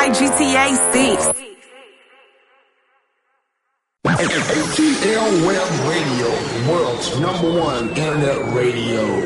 like GTA 6. ATL Web Radio, the world's #1 internet radio.